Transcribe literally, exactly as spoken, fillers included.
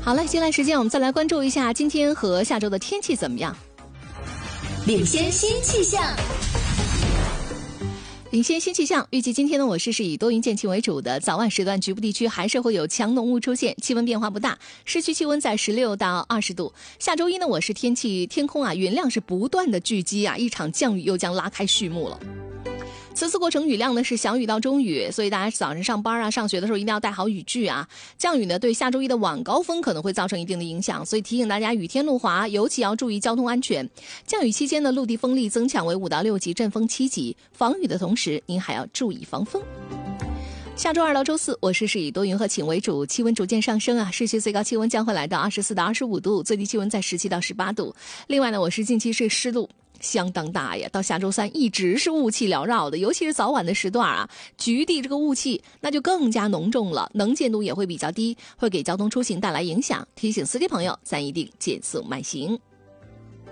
好了，接下来时间我们再来关注一下今天和下周的天气怎么样。 领先新气象。 领先新气象，预计今天的我市是以多云见晴为主的，早晚时段局部地区还是会有强浓雾出现，气温变化不大，市区气温在十六到二十度。下周一呢，我市天气天空啊，云量是不断的聚集啊，一场降雨又将拉开序幕了。此次过程雨量呢是小雨到中雨，所以大家早上上班啊、上学的时候一定要带好雨具啊。降雨呢对下周一的晚高峰可能会造成一定的影响，所以提醒大家雨天路滑，尤其要注意交通安全。降雨期间呢，陆地风力增强为五到六级，阵风七级。防雨的同时，您还要注意防风。下周二到周四，我市是以多云和晴为主，气温逐渐上升啊，市区最高气温将会来到二十四到二十五度，最低气温在十七到十八度。另外呢，我市近期是湿度相当大呀，到下周三一直是雾气缭绕的，尤其是早晚的时段啊，局地这个雾气那就更加浓重了，能见度也会比较低，会给交通出行带来影响。提醒司机朋友，咱一定减速慢行。